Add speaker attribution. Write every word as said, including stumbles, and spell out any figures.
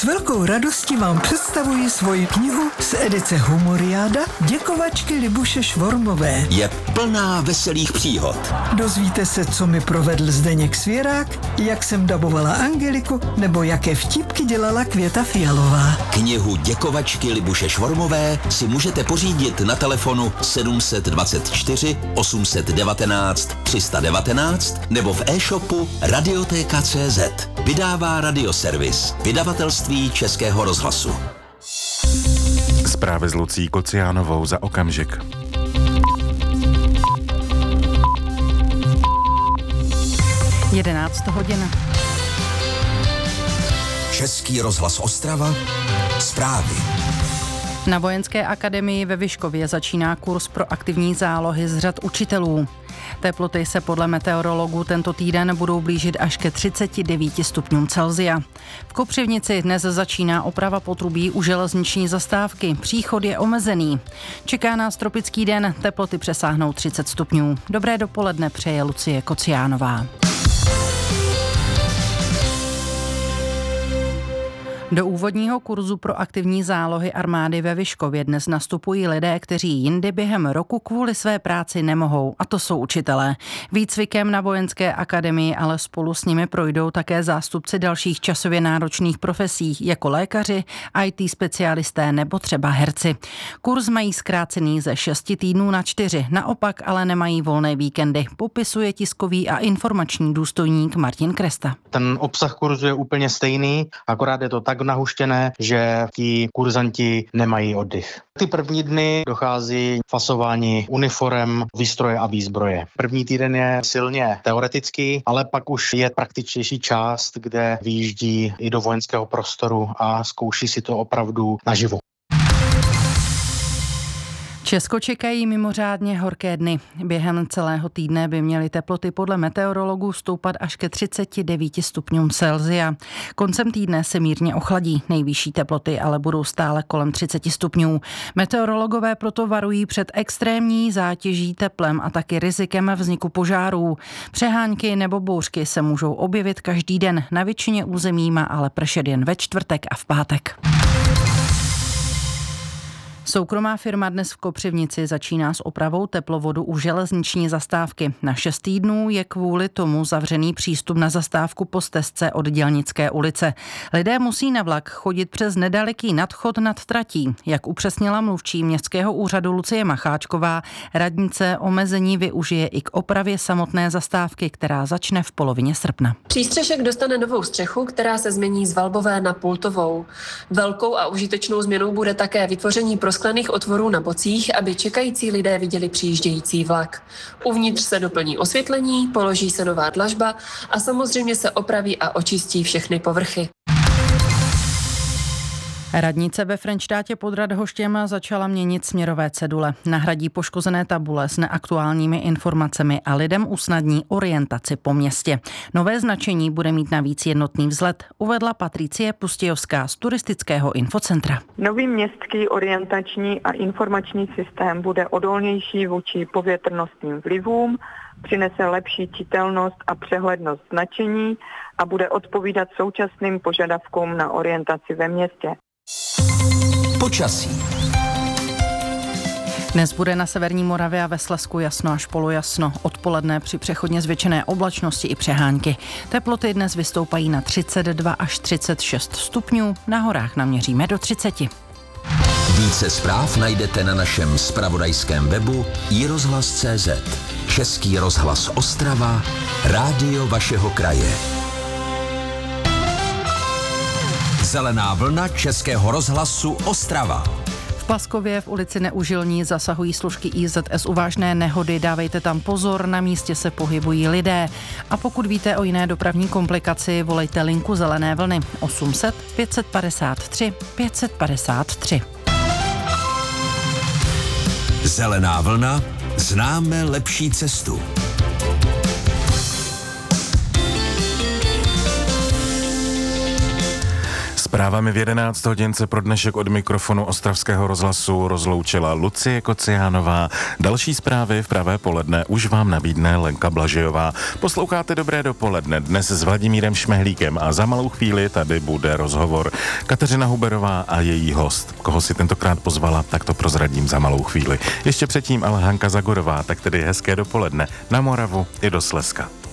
Speaker 1: velkou radostí vám představuji svoji knihu z edice Humoriáda Děkovačky Libuše Švormové.
Speaker 2: Je plná veselých příhod.
Speaker 1: Dozvíte se, co mi provedl Zdeněk Svěrák, jak jsem dabovala Angeliku, nebo jaké vtipky dělala Květa Fialová.
Speaker 2: Knihu Děkovačky Libuše Švormové si můžete pořídit na telefonu sedm dvacet čtyři osm devatenáct tři sta devatenáct nebo v e-shopu Radiotéka tečka cé zet. Vydává Radioservis, vydavatelství Českého rozhlasu.
Speaker 3: Zprávy s Lucí Kociánovou za okamžik.
Speaker 4: jedenáct hodin.
Speaker 2: Český rozhlas Ostrava, zprávy.
Speaker 4: Na Vojenské akademii ve Vyškově začíná kurz pro aktivní zálohy z řad učitelů. Teploty se podle meteorologů tento týden budou blížit až ke třiceti devíti stupňům Celsia. V Kopřivnici dnes začíná oprava potrubí u železniční zastávky. Příchod je omezený. Čeká nás tropický den, teploty přesáhnou třicet stupňů. Dobré dopoledne přeje Lucie Kociánová. Do úvodního kurzu pro aktivní zálohy armády ve Vyškově dnes nastupují lidé, kteří jindy během roku kvůli své práci nemohou, a to jsou učitelé. Výcvikem na Vojenské akademii ale spolu s nimi projdou také zástupci dalších časově náročných profesí, jako lékaři, í té specialisté nebo třeba herci. Kurz mají zkrácený ze šesti týdnů na čtyři, naopak ale nemají volné víkendy, popisuje tiskový a informační důstojník Martin Kresta.
Speaker 5: Ten obsah kurzu je úplně stejný, akorát je to tak nahuštěné, že ti kurzanti nemají oddych. Ty první dny dochází fasování uniforem, výstroje a výzbroje. První týden je silně teoretický, ale pak už je praktičtější část, kde vyjíždí i do vojenského prostoru a zkouší si to opravdu naživo.
Speaker 4: Česko čekají mimořádně horké dny. Během celého týdne by měly teploty podle meteorologů stoupat až ke třiceti devíti stupňům Celsia. Koncem týdne se mírně ochladí, nejvyšší teploty ale budou stále kolem třiceti stupňů. Meteorologové proto varují před extrémní zátěží teplem a taky rizikem vzniku požárů. Přehánky nebo bouřky se můžou objevit každý den, na většině území má ale pršet jen ve čtvrtek a v pátek. Soukromá firma dnes v Kopřivnici začíná s opravou teplovodu u železniční zastávky. Na šest týdnů je kvůli tomu zavřený přístup na zastávku po stezce od Dělnické ulice. Lidé musí na vlak chodit přes nedaleký nadchod nad tratí. Jak upřesnila mluvčí městského úřadu Lucie Macháčková, radnice omezení využije i k opravě samotné zastávky, která začne v polovině srpna.
Speaker 6: Přístřešek dostane novou střechu, která se změní z valbové na pultovou. Velkou a užitečnou změnou bude také vytvoření pro sklených otvorů na bocích, aby čekající lidé viděli přijíždějící vlak. Uvnitř se doplní osvětlení, položí se nová dlažba a samozřejmě se opraví a očistí všechny povrchy.
Speaker 4: Radnice ve Frenštátě pod Radhoštěm začala měnit směrové cedule. Nahradí poškozené tabule s neaktuálními informacemi a lidem usnadní orientaci po městě. Nové značení bude mít navíc jednotný vzhled, uvedla Patricie Pustějovská z turistického infocentra.
Speaker 7: Nový městský orientační a informační systém bude odolnější vůči povětrnostním vlivům, přinese lepší čitelnost a přehlednost značení a bude odpovídat současným požadavkům na orientaci ve městě.
Speaker 2: Počasí.
Speaker 4: Dnes bude na severní Moravě a ve Slezsku jasno až polojasno. Odpoledne při přechodně zvětšené oblačnosti i přehánky. Teploty dnes vystoupají na třicet dva až třicet šest stupňů, na horách naměříme do třiceti.
Speaker 2: Více zpráv najdete na našem zpravodajském webu i rozhlas tečka cé zet. Český rozhlas Ostrava, rádio vašeho kraje. Zelená vlna Českého rozhlasu Ostrava.
Speaker 4: V Paskově v ulici Neužilní zasahují složky í zet es u vážné nehody. Dávejte tam pozor, na místě se pohybují lidé. A pokud víte o jiné dopravní komplikaci, volejte linku Zelené vlny osm set pět set padesát tři pět set padesát tři.
Speaker 2: Zelená vlna, známe lepší cestu.
Speaker 3: Zprávami v jedenáct hodin se pro dnešek od mikrofonu Ostravského rozhlasu rozloučila Lucie Kociánová. Další zprávy v pravé poledne už vám nabídne Lenka Blažejová. Posloucháte Dobré dopoledne dnes s Vladimírem Šmehlíkem a za malou chvíli tady bude rozhovor. Kateřina Huberová a její host. Koho si tentokrát pozvala, tak to prozradím za malou chvíli. Ještě předtím ale Hanka Zagorová, tak tedy hezké dopoledne na Moravu i do Slezska.